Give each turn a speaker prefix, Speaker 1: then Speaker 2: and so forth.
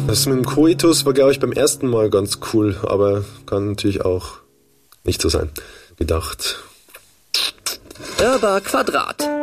Speaker 1: Das mit dem Koitus war, glaube ich, beim ersten Mal ganz cool, aber kann natürlich auch nicht so sein. Gedacht.
Speaker 2: Hörbar Quadrat.